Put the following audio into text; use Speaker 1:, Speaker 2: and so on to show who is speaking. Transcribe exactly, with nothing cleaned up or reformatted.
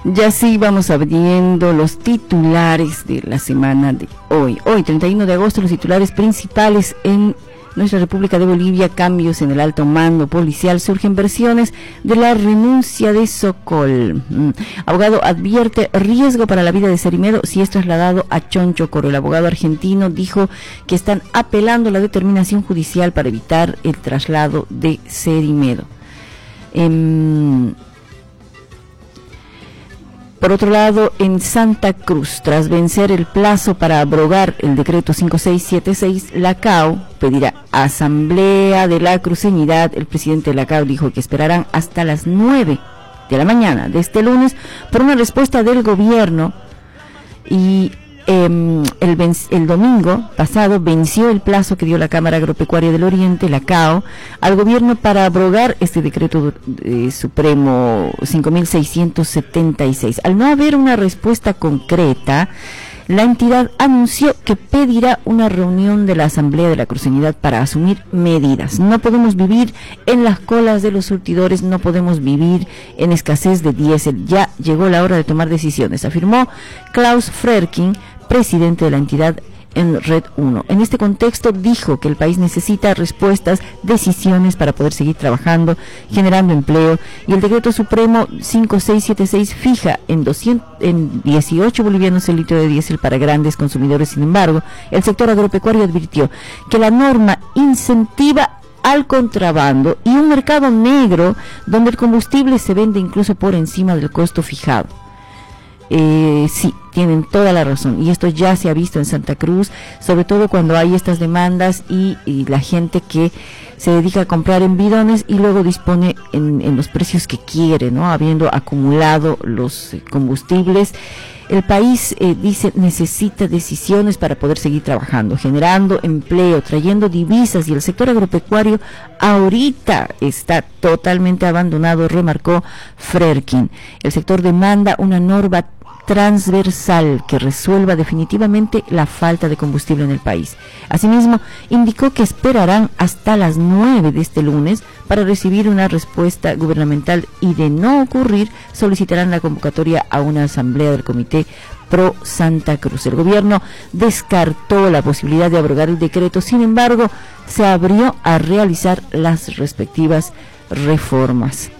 Speaker 1: Ya sí, vamos abriendo los titulares de la semana de hoy. Hoy, treinta y uno de agosto, los titulares principales en nuestra República de Bolivia: cambios en el alto mando policial, surgen versiones de la renuncia de Sokol. Mm. Abogado advierte riesgo para la vida de Cerimedo si es trasladado a Chonchocoro. El abogado argentino dijo que están apelando la determinación judicial para evitar el traslado de Cerimedo. Eh, Por otro lado, en Santa Cruz, tras vencer el plazo para abrogar el decreto cinco seis siete seis, la C A O pedirá asamblea de la cruceñidad. El presidente de la C A O dijo que esperarán hasta las nueve de la mañana de este lunes por una respuesta del gobierno. Y eh, el, el domingo pasado venció el plazo que dio la Cámara Agropecuaria del Oriente, la C A O, al gobierno para abrogar este decreto eh, supremo cinco mil seiscientos setenta y seis. Al no haber una respuesta concreta, la entidad anunció que pedirá una reunión de la Asamblea de la Cruceñidad para asumir medidas. No podemos vivir en las colas de los surtidores, no podemos vivir en escasez de diésel. Ya llegó la hora de tomar decisiones, afirmó Klaus Frerking, presidente de la entidad en Red uno. En este contexto dijo que el país necesita respuestas, decisiones para poder seguir trabajando, generando empleo, y el decreto supremo cinco seis siete seis fija en, doscientos, en dieciocho bolivianos el litro de diésel para grandes consumidores. Sin embargo, el sector agropecuario advirtió que la norma incentiva al contrabando y un mercado negro donde el combustible se vende incluso por encima del costo fijado. Eh, sí, tienen toda la razón, y esto ya se ha visto en Santa Cruz, sobre todo cuando hay estas demandas y, y la gente que se dedica a comprar en bidones y luego dispone en, en los precios que quiere, ¿no? Habiendo acumulado los eh, combustibles. El país, eh, dice, necesita decisiones para poder seguir trabajando, generando empleo, trayendo divisas, y el sector agropecuario ahorita está totalmente abandonado, remarcó Frerking. El sector demanda una norma transversal que resuelva definitivamente la falta de combustible en el país. Asimismo, indicó que esperarán hasta las nueve de este lunes para recibir una respuesta gubernamental, y de no ocurrir, solicitarán la convocatoria a una asamblea del Comité Pro Santa Cruz. El gobierno descartó la posibilidad de abrogar el decreto, sin embargo, se abrió a realizar las respectivas reformas.